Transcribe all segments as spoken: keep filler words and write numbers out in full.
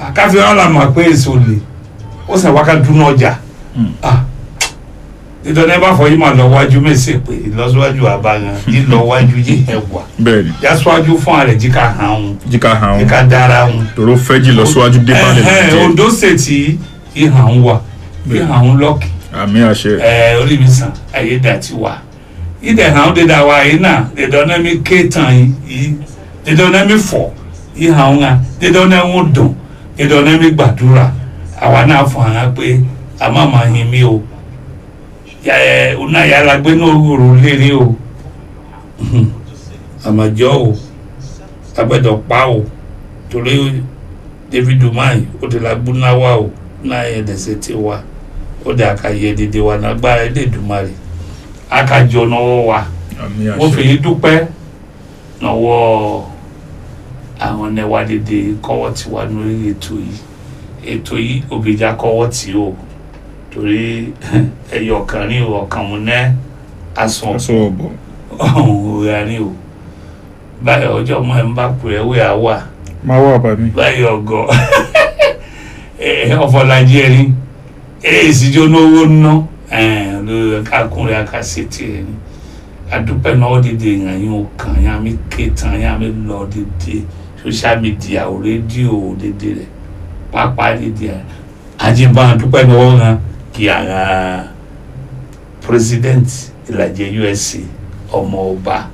àkáfíà wọn là máa pé èso lè ó sì wákà dúnú ọjà nítorí ẹ bá fọ yìí máa lọ wájú mẹsẹ pé ìlọsíwájú àbáyàn ìlọwájú yìí ẹwà bẹ́ẹ̀ni yasíwájú fún ààrẹ jíkà hàn ún jíkà hàn ún jíkà dára ún tòró fẹ́ jì lọ síwájú dé bá ẹ Ondo State ìhàn ún wà ìhàn ún lọ́kì àmì àṣẹ ẹ orí mi sàn ayé dà tí wà ìdẹ̀ hàn ún dédà wà yìí náà dédà ọ̀nà mi ké tàn yìí dédà ọ̀nà mi fọ̀ ìhàn ún à dédà ọ̀nà mi dùn dédà ọ̀nà mi gbàdúrà àwa náà fún àwọn pé àmọ́ màá yin mi o yàrá ọ̀nà yàrá gbé náà rò lérí o àmàjọ o agbẹ́dọ̀ pa o torí David Umahi ó ti la gbóná wa o náà yẹn dẹ̀sẹ̀ ti wa ó dẹ̀ àkàyè dèdè wa lágbára Elédùmarè àkàjọ náwó wa àmì mo fi àṣẹ yí dúpẹ́ náwó àwọn ẹwà dèdè kọ́wọ́ tí wà lórí ètò yìí ètò yìí òbíjà kọ́wọ́ tí o torí ẹyọ kan ní ọkàn mu ná asùn aṣọ ọ̀bọ̀ ọ̀hún òyà ni o báyọ̀ ọjọ́ mọ́ ẹ̀ ń bá pè é wíyà wà máa wà bá mi báyọ̀ ọgọ́ ọ̀fọ̀làjì ẹ̀rí èsì jó lówó ná lórí kakúnrin akásẹ̀tì ẹ̀ ní adúpẹ́ náà dédé èèyàn yín ó kàn yín àmì kéétan yín àmì lọ dédé social media ò rédíò dédé rẹ̀ pápá dédé rẹ̀ àjẹbá adúpẹ́ náà hàn kí ara president ìlàjẹ U S A ọmọ ọba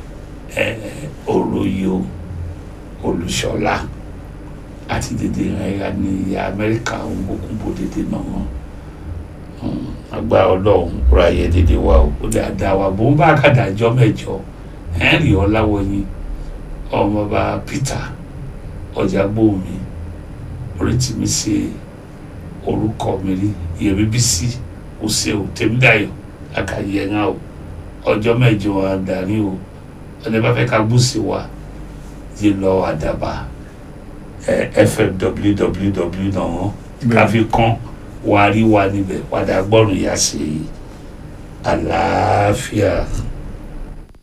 Olóyè Olúṣọlá àti dédé ìrìnà ní ìyá Amẹ́ríkà ògbókùnbó dédé náà agbára Ọlọ́run rọ ayé dédé wa ó dáadáa wa bó ń bá kàdájọ́ mẹ́jọ Henry Ọláwọyìn ọmọọba Peter Ọjàgbómi orí tí mi ṣe orúkọ mi rí Yẹmí Bísí Òṣèò Tèmídayọ̀ àkàyẹ̀ngá o ọjọ́ mẹ́jọ àdáni o ẹni bá fẹ́ ká búùsì wa yìí lọ Àdàbà F M w w w náà káfí kan wàá rí wa níbẹ̀ padà gbọ́rùn yá sí àlàáfíà.